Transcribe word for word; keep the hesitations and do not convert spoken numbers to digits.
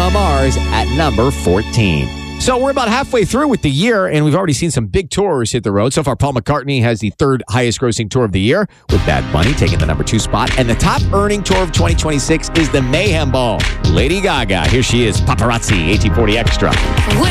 Bruno Mars at number fourteen. So we're about halfway through with the year, and we've already seen some big tours hit the road. So far, Paul McCartney has the third highest grossing tour of the year, with Bad Bunny taking the number two spot. And the top earning tour of twenty twenty-six is the Mayhem Ball. Lady Gaga, here she is, Paparazzi, eighteen forty Extra.